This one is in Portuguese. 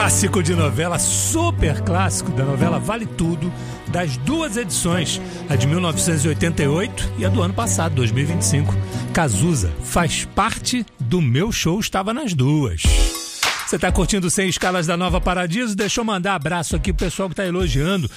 clássico de novela, super clássico da novela Vale Tudo, das duas edições, a de 1988 e a do ano passado, 2025. Cazuza faz parte do meu show, estava nas duas. Você tá curtindo 100 escalas da Nova Paradiso? Deixa eu mandar abraço aqui pro pessoal que tá elogiando